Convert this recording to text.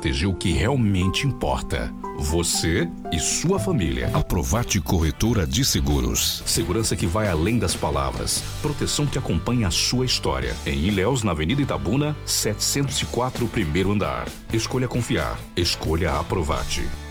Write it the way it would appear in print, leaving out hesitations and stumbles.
proteger o que realmente importa: você e sua família. Aprovate Corretora de Seguros. Segurança que vai além das palavras. Proteção que acompanha a sua história. Em Ilhéus, na Avenida Itabuna, 704, primeiro andar. Escolha confiar. Escolha Aprovate.